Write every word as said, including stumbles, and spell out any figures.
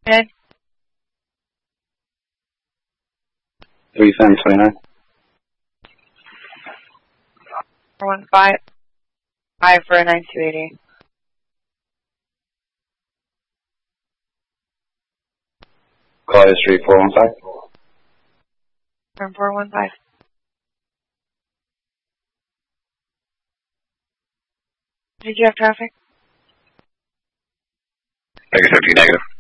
Ed? three seven two nine. four one five. five for a nine two eighty. Call history four one five. From four one five. Did you have traffic? Vegas fifty negative.